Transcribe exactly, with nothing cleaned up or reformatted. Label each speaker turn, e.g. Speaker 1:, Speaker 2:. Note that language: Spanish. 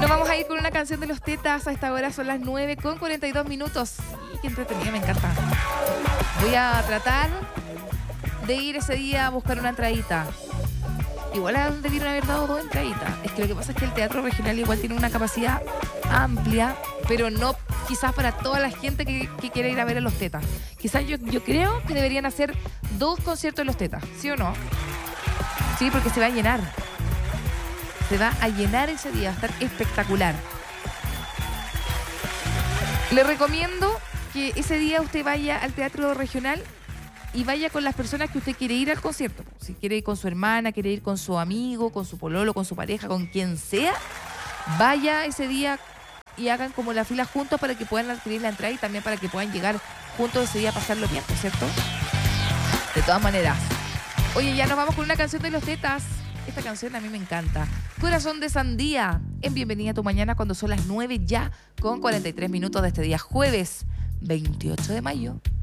Speaker 1: Nos vamos a ir con una canción de los Tetas. A esta hora son las nueve con cuarenta y dos minutos. Y qué entretenido, me encanta. Voy a tratar de ir ese día a buscar una entradita. Igual debieron haber dado dos entraditas. Es que lo que pasa es que el Teatro Regional igual tiene una capacidad amplia, pero no quizás para toda la gente que, que quiere ir a ver a los Tetas. Quizás yo, yo creo que deberían hacer dos conciertos de los Tetas, ¿sí o no? Sí, porque se va a llenar. Se va a llenar ese día, va a estar espectacular. Le recomiendo que ese día usted vaya al Teatro Regional y vaya con las personas que usted quiere ir al concierto. Si quiere ir con su hermana, quiere ir con su amigo, con su pololo, con su pareja, con quien sea, vaya ese día y hagan como la fila juntos para que puedan adquirir la entrada y también para que puedan llegar juntos ese día a pasarlo bien, ¿no es cierto? De todas maneras. Oye, ya nos vamos con una canción de los Tetas. Esta canción a mí me encanta. Corazón de Sandía, en Bienvenida a tu Mañana, cuando son las nueve ya con cuarenta y tres minutos de este día jueves veintiocho de mayo.